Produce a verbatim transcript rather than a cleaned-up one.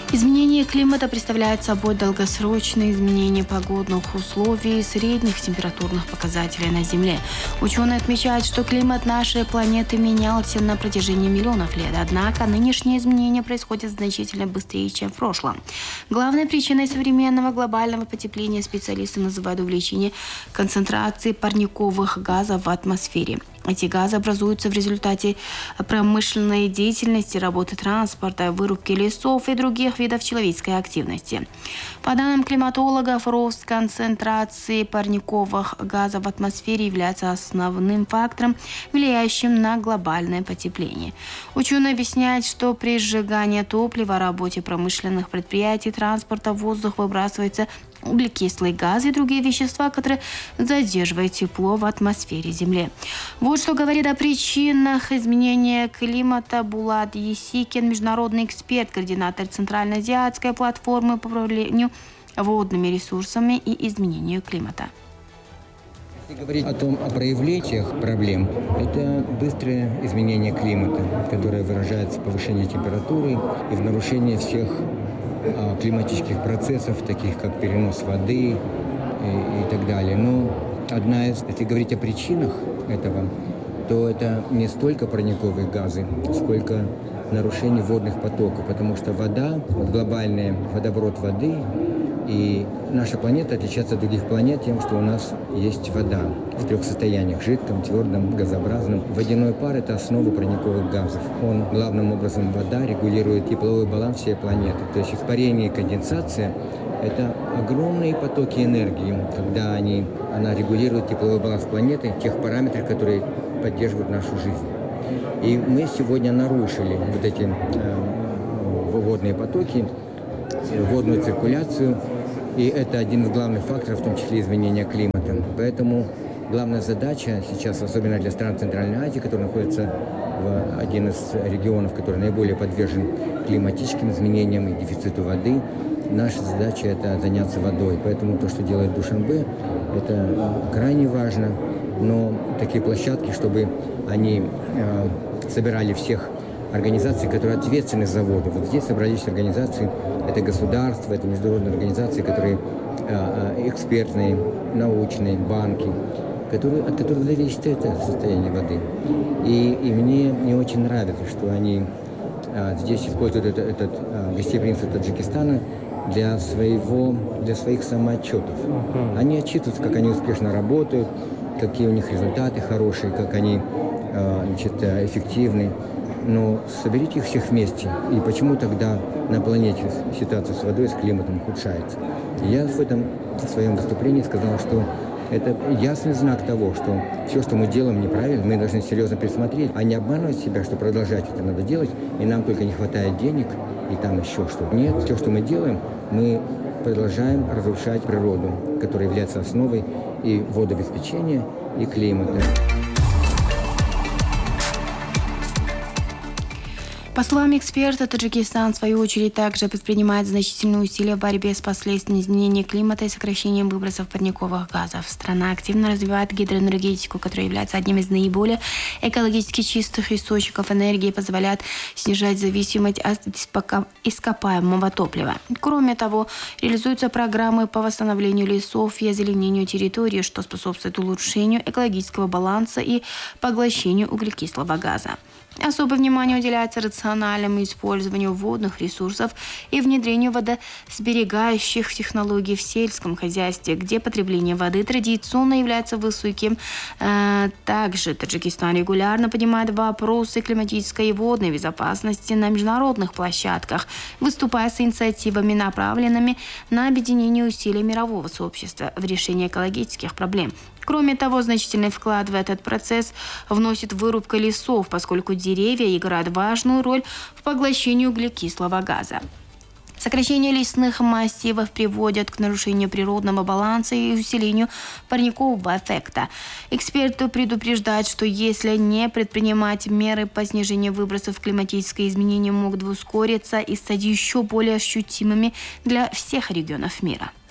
Изменение климата представляет собой долгосрочные изменения погодных условий и средних температурных показателей на Земле. Ученые отмечают, что климат нашей планеты менялся на протяжении миллионов лет, однако нынешние изменения происходят значительно быстрее, чем в прошлом. Главной причиной современного глобального потепления специалисты называют увеличение концентрации парниковых газов в атмосфере. Эти газы образуются в результате промышленной деятельности, работы транспорта, вырубки лесов и других видов человеческой активности. По данным климатологов, рост концентрации парниковых газов в атмосфере является основным фактором, влияющим на глобальное потепление. Ученые объясняют, что при сжигании топлива, работе промышленных предприятий, транспорта в воздух выбрасывается углекислые газы и другие вещества, которые задерживают тепло в атмосфере Земли. Вот что говорит о причинах изменения климата Булат Есикин, международный эксперт, координатор Центральноазиатской платформы по управлению водными ресурсами и изменению климата. Если говорить о том, о проявлениях проблем, это быстрое изменение климата, которое выражается в повышении температуры и в нарушении всех климатических процессов, таких как перенос воды и, и так далее. Но одна из, если говорить о причинах этого, то это не столько парниковые газы, сколько нарушение водных потоков, потому что вода, вот глобальный водоворот воды, и наша планета отличается от других планет тем, что у нас есть вода в трех состояниях – жидком, твердом, газообразном. Водяной пар – это основа парниковых газов. Он, главным образом, вода регулирует тепловой баланс всей планеты. То есть испарение и конденсация – это огромные потоки энергии, когда они, она регулирует тепловой баланс планеты, тех параметров, которые поддерживают нашу жизнь. И мы сегодня нарушили вот эти э, водные потоки, водную циркуляцию, и это один из главных факторов, в том числе изменения климата. Поэтому главная задача сейчас, особенно для стран Центральной Азии, которые находятся в один из регионов, который наиболее подвержен климатическим изменениям и дефициту воды, наша задача – это заняться водой. Поэтому то, что делает Душанбе, это крайне важно. Но такие площадки, чтобы они э, собирали всех организаций, которые ответственны за воду. Вот здесь собрались организации, это государства, это международные организации, которые э, экспертные, научные, банки, которые, от которых зависит это состояние воды. И, и мне не очень нравится, что они э, здесь используют это, этот э, гостеприимство Таджикистана для, своего, для своих самоотчетов. Они отчитываются, как они успешно работают, какие у них результаты хорошие, как они э, значит, эффективны. Но соберите их всех вместе. И почему тогда на планете ситуация с водой, с климатом ухудшается? И я в этом в своем выступлении сказал, что это ясный знак того, что все, что мы делаем, неправильно, мы должны серьезно присмотреть, а не обманывать себя, что продолжать это надо делать, и нам только не хватает денег, и там еще что-то. Нет, все, что мы делаем, мы продолжаем разрушать природу, которая является основой и водообеспечения, и климата. По словам эксперта, Таджикистан, в свою очередь, также предпринимает значительные усилия в борьбе с последствиями изменения климата и сокращением выбросов парниковых газов. Страна активно развивает гидроэнергетику, которая является одним из наиболее экологически чистых источников энергии и позволяет снижать зависимость от ископаемого топлива. Кроме того, реализуются программы по восстановлению лесов и озеленению территории, что способствует улучшению экологического баланса и поглощению углекислого газа. Особое внимание уделяется рациональному использованию водных ресурсов и внедрению водосберегающих технологий в сельском хозяйстве, где потребление воды традиционно является высоким. Также Таджикистан регулярно поднимает вопросы климатической и водной безопасности на международных площадках, выступая с инициативами, направленными на объединение усилий мирового сообщества в решении экологических проблем. Кроме того, значительный вклад в этот процесс вносит вырубка лесов, поскольку деревья играют важную роль в поглощении углекислого газа. Сокращение лесных массивов приводит к нарушению природного баланса и усилению парникового эффекта. Эксперты предупреждают, что если не предпринимать меры по снижению выбросов, климатические изменения могут ускориться и стать еще более ощутимыми для всех регионов мира.